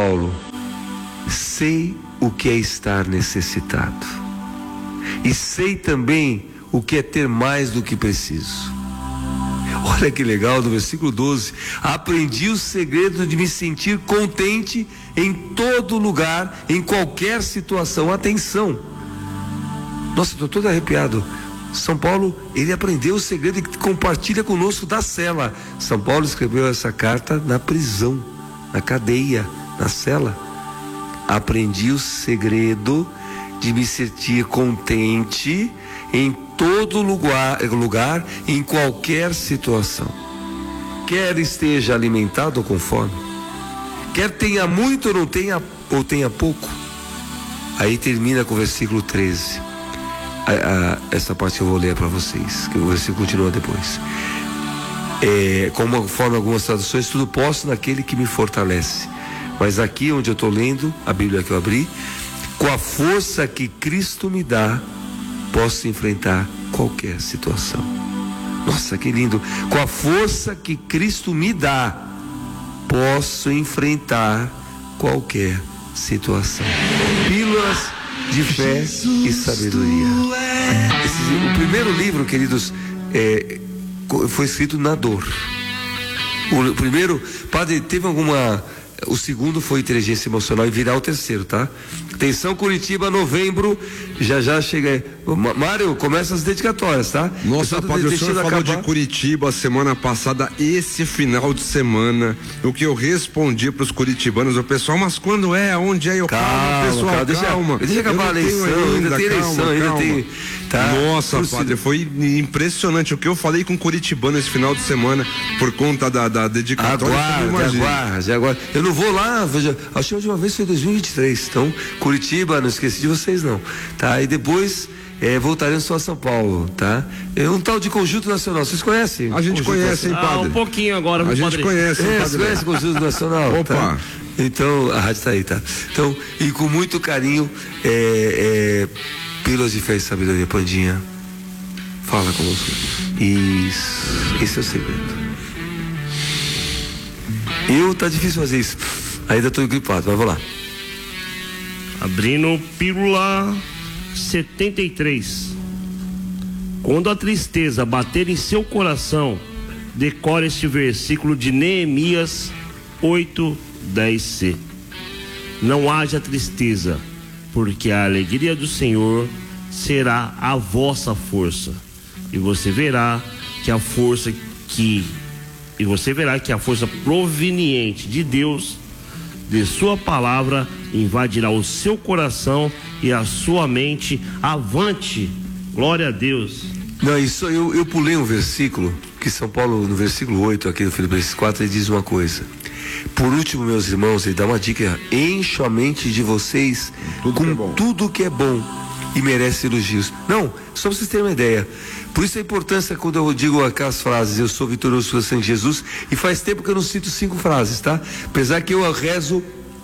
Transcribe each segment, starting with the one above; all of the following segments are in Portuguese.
Paulo: sei o que é estar necessitado, e sei também o que é ter mais do que preciso. Olha que legal, no versículo 12: aprendi o segredo de me sentir contente em todo lugar, em qualquer situação. Atenção, nossa, estou todo arrepiado. São Paulo, ele aprendeu o segredo e compartilha conosco da cela. São Paulo escreveu essa carta na prisão, na cadeia, na cela. Aprendi o segredo de me sentir contente em todo lugar, em qualquer situação. Quer esteja alimentado ou com fome, quer tenha muito ou tenha pouco. Aí termina com o versículo 13. Essa parte eu vou ler para vocês, que o versículo continua depois. Conforme algumas traduções, tudo posso naquele que me fortalece. Mas aqui onde eu estou lendo, a Bíblia que eu abri: com a força que Cristo me dá, posso enfrentar qualquer situação. Nossa, que lindo! Com a força que Cristo me dá, posso enfrentar qualquer situação. Pílulas de fé e sabedoria. O primeiro livro, queridos, foi escrito na dor. O primeiro, padre, teve alguma... O segundo foi inteligência emocional e virá o terceiro, tá? Atenção, Curitiba, novembro, já chega. Mário, começa as dedicatórias, tá? Nossa, padre, o senhor falou de Curitiba semana passada, esse final de semana, o que eu respondi para os curitibanos, o pessoal: mas quando é? Onde é? Calma, deixa acabar a eleição, ainda tem eleição, ainda tem... Tá? Nossa, padre, foi impressionante o que eu falei com curitibano esse final de semana, por conta da dedicatória. Agora. Eu não vou lá, veja, acho que a última vez foi em 2023, então, Curitiba, não esqueci de vocês não, tá? E depois voltaremos só a São Paulo, tá? É um tal de Conjunto Nacional, vocês conhecem? A gente conhece, hein, padre? Um pouquinho agora, a gente conhece, hein, padre? Você conhece o Conjunto Nacional? Opa! Tá? Então, a rádio tá aí, tá? Então, e com muito carinho, Pílulas de Fé e Sabedoria, Pandinha, fala conosco. Isso, esse é o segredo. Tá difícil fazer isso, ainda estou gripado, mas vamos lá. Abrindo Pílula 73. Quando a tristeza bater em seu coração, decore este versículo de Neemias 8:10c. Não haja tristeza, porque a alegria do Senhor será a vossa força, e você verá que a força proveniente de Deus, de sua palavra, invadirá o seu coração e a sua mente. Avante, glória a Deus. Não, isso eu pulei um versículo, que São Paulo, no versículo 8 aqui do Filipenses 4, ele diz uma coisa: por último, meus irmãos, ele dá uma dica: encho a mente de vocês com tudo que é bom e merece elogios. Não, só para vocês terem uma ideia. Por isso a importância quando eu digo aquelas frases: eu sou vitorioso pelo sangue de Jesus, e faz tempo que eu não cito 5 frases, tá? Apesar que eu rezo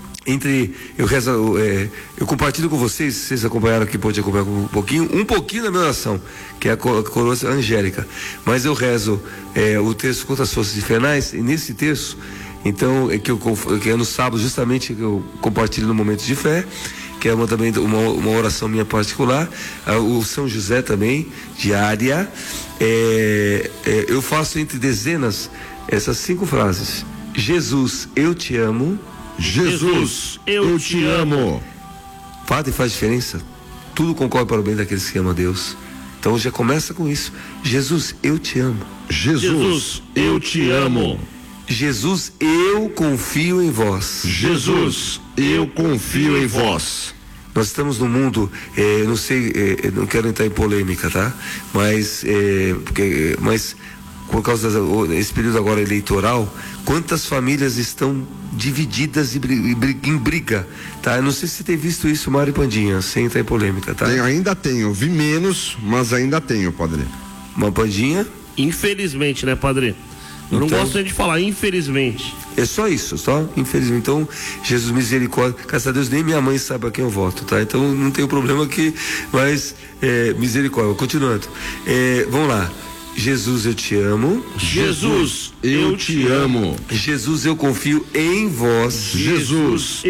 eu compartilho com vocês, vocês acompanharam aqui, pode acompanhar um pouquinho da minha oração, que é a coroa angélica, mas eu rezo o texto contra as forças infernais, e nesse texto, então, que é no sábado justamente que eu compartilho no momento de fé, que é também uma oração minha particular, o São José também, diária, eu faço entre dezenas essas 5 frases: Jesus, eu te amo. Jesus, eu te amo. Padre, faz diferença. Tudo concorre para o bem daqueles que amam a Deus. Então já começa com isso: Jesus, eu te amo. Jesus, eu te amo. Jesus, eu confio em vós. Jesus, eu confio em vós. Nós estamos num mundo, não sei, não quero entrar em polêmica, tá? Mas por causa desse período agora eleitoral, quantas famílias estão divididas em briga, tá? Eu não sei se você tem visto isso, Mário Pandinha, sem entrar em polêmica, tá? Ainda tenho, vi menos, mas ainda tenho, padre. Uma Pandinha? Infelizmente, né, padre? Eu não gosto nem de falar, infelizmente. É só isso, só infelizmente. Então, Jesus, misericórdia, graças a Deus nem minha mãe sabe a quem eu voto, tá? Então não tem problema aqui, mas misericórdia. Continuando, vamos lá. Jesus, eu te amo. Jesus, eu te amo. Jesus, eu confio em vós. Jesus,